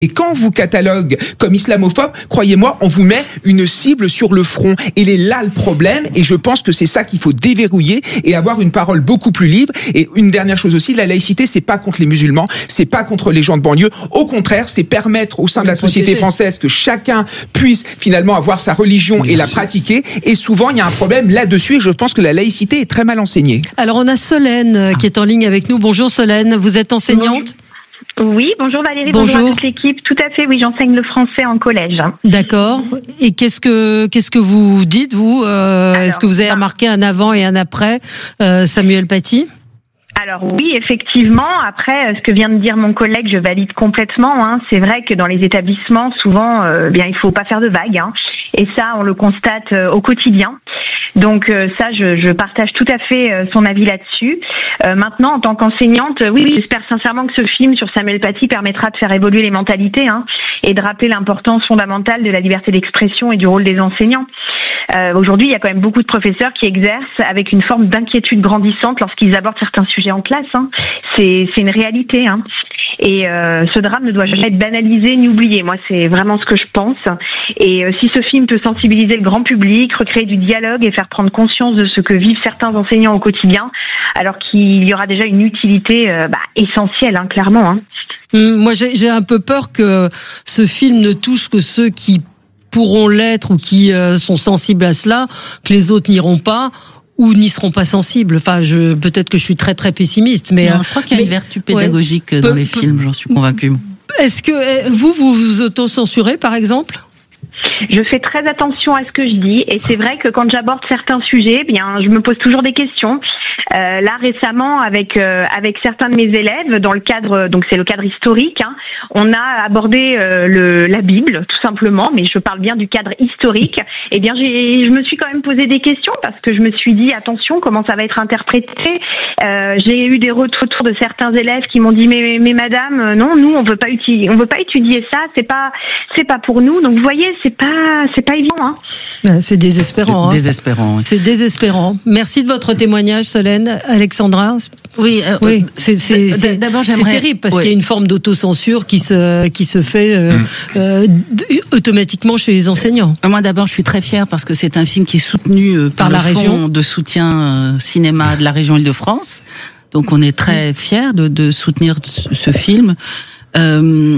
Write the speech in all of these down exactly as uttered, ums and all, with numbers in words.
Et quand on vous catalogue comme islamophobe, croyez-moi, on vous met une cible sur le front. Et il est là le problème, et je pense que c'est ça qu'il faut déverrouiller et avoir une parole beaucoup plus libre. Et une dernière chose aussi, la laïcité, c'est pas contre les musulmans, c'est pas contre les gens de banlieue. Au contraire, c'est permettre au sein de la société française que chacun puisse finalement avoir sa religion et la pratiquer. Et souvent, il y a un problème là-dessus, et je pense que la laïcité est très mal enseignée. Alors, on a Solène qui est en ligne avec nous. Bonjour Solène, vous êtes enseignante ? Oui, bonjour Valérie, bonjour. bonjour à toute l'équipe. Tout à fait, oui, j'enseigne le français en collège. D'accord. Et qu'est-ce que qu'est-ce que vous dites, vous euh, Alors, Est-ce que vous avez remarqué un avant et un après euh, Samuel Paty ? Alors oui, effectivement. Après, ce que vient de dire mon collègue, je valide complètement. Hein. C'est vrai que dans les établissements, souvent, euh, bien, il faut pas faire de vagues. Hein. Et ça, on le constate euh, au quotidien. Donc euh, ça, je, je partage tout à fait euh, son avis là-dessus. Euh, maintenant, en tant qu'enseignante, euh, oui, oui, j'espère sincèrement que ce film sur Samuel Paty permettra de faire évoluer les mentalités hein, et de rappeler l'importance fondamentale de la liberté d'expression et du rôle des enseignants. Euh, aujourd'hui, il y a quand même beaucoup de professeurs qui exercent avec une forme d'inquiétude grandissante lorsqu'ils abordent certains sujets en classe. Hein. C'est, c'est une réalité. Hein. Et euh, ce drame ne doit jamais être banalisé ni oublié. Moi, c'est vraiment ce que je pense. Et euh, si ce film peut sensibiliser le grand public, recréer du dialogue et faire prendre conscience de ce que vivent certains enseignants au quotidien, alors qu'il y aura déjà une utilité euh, bah, essentielle, hein, clairement. Hein. Mmh, moi, j'ai, j'ai un peu peur que ce film ne touche que ceux qui pourront l'être ou qui euh, sont sensibles à cela, que les autres n'iront pas ou n'y seront pas sensibles. Enfin, je peut-être que je suis très très pessimiste, mais non, je crois qu'il y a mais, une vertu pédagogique ouais, dans peu, les peu, films, j'en suis convaincue. Est-ce que vous vous vous auto-censurez, par exemple ? Je fais très attention à ce que je dis, et c'est vrai que quand j'aborde certains sujets, bien, je me pose toujours des questions. Euh, là récemment, avec euh, avec certains de mes élèves, dans le cadre, donc c'est le cadre historique, hein, on a abordé euh, le la Bible, tout simplement, mais je parle bien du cadre historique. Et bien, j'ai, je me suis quand même posé des questions parce que je me suis dit attention, comment ça va être interprété. Euh, j'ai eu des retours de certains élèves qui m'ont dit mais mais madame, non, nous on veut pas utiliser, on veut pas étudier ça, c'est pas c'est pas pour nous. Donc vous voyez, c'est pas c'est pas évident. Hein. C'est désespérant. C'est hein. désespérant. Oui. C'est désespérant. Merci de votre témoignage, Solène. Alexandra. Oui, euh, oui, c'est c'est c'est, d'abord, j'aimerais... c'est terrible parce oui. qu'il y a une forme d'autocensure qui se qui se fait euh, mmh. euh, automatiquement chez les enseignants. Moi, d'abord, je suis très fière parce que c'est un film qui est soutenu euh, par, par la le région Fonds de soutien euh, cinéma de la région Île-de-France. Donc, on est très fiers de, de soutenir ce, ce film. Euh,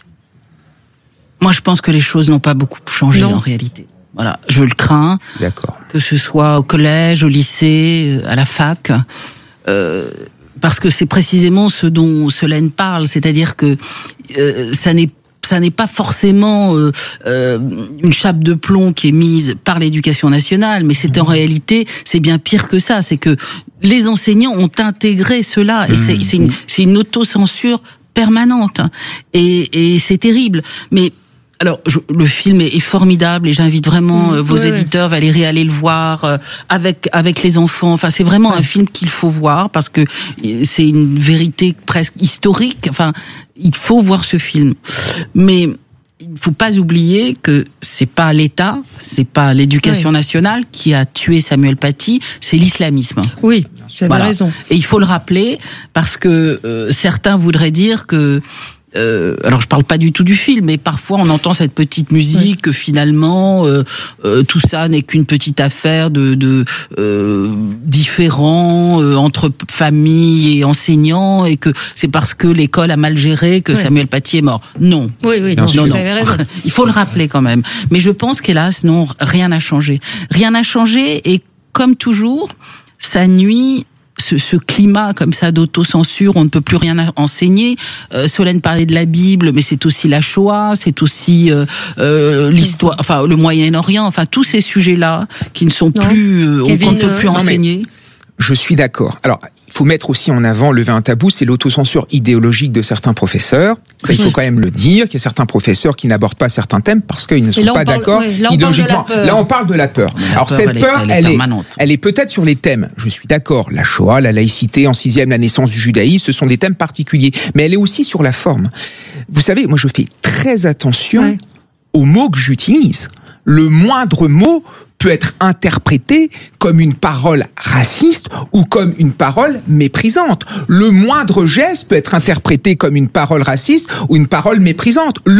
moi, je pense que les choses n'ont pas beaucoup changé non. en réalité. Voilà, je le crains. D'accord. Que ce soit au collège, au lycée, à la fac, euh, parce que c'est précisément ce dont Solène parle, c'est-à-dire que euh, ça n'est ça n'est pas forcément euh, euh, une chape de plomb qui est mise par l'éducation nationale, mais c'est en réalité c'est bien pire que ça. C'est que les enseignants ont intégré cela et c'est c'est une c'est une autocensure permanente et et c'est terrible. Mais alors, je, le film est, est formidable et j'invite vraiment euh, vos ouais, éditeurs, Valérie, à aller le voir euh, avec avec les enfants. Enfin, c'est vraiment ouais. un film qu'il faut voir parce que c'est une vérité presque historique. Enfin, il faut voir ce film. Mais il ne faut pas oublier que c'est pas l'État, c'est pas l'éducation ouais. nationale qui a tué Samuel Paty, c'est l'islamisme. Oui, vous avez voilà. raison. Et il faut le rappeler parce que euh, certains voudraient dire que Euh, alors je parle pas du tout du film, mais parfois on entend cette petite musique oui. que finalement euh, euh, tout ça n'est qu'une petite affaire de, de euh, différents euh, entre famille et enseignants et que c'est parce que l'école a mal géré que oui. Samuel Paty est mort. Non. Oui, oui, non, non, vous avez raison. Il faut le rappeler quand même. Mais je pense qu'hélas, non, rien n'a changé. Rien n'a changé et comme toujours, ça nuit. Ce, ce climat comme ça d'autocensure, on ne peut plus rien enseigner. Euh, Solène parlait de la Bible, mais c'est aussi la Shoah, c'est aussi euh, euh, l'histoire, enfin le Moyen-Orient, enfin tous ces sujets-là qui ne sont non. plus, euh, Kevin, on ne peut plus non, enseigner. Je suis d'accord. Alors, il faut mettre aussi en avant, lever un tabou, c'est l'autocensure idéologique de certains professeurs. Ça, oui. il faut quand même le dire, qu'il y a certains professeurs qui n'abordent pas certains thèmes parce qu'ils ne sont pas parle, d'accord oui, là idéologiquement. Là, on parle de la peur. La Alors, peur, cette elle peur, est, elle, elle, est, est, elle est peut-être sur les thèmes. Je suis d'accord. La Shoah, la laïcité, en sixième, la naissance du judaïsme, ce sont des thèmes particuliers. Mais elle est aussi sur la forme. Vous savez, moi, je fais très attention ouais. aux mots que j'utilise. Le moindre mot peut être interprété comme une parole raciste ou comme une parole méprisante. Le moindre geste peut être interprété comme une parole raciste ou une parole méprisante. Le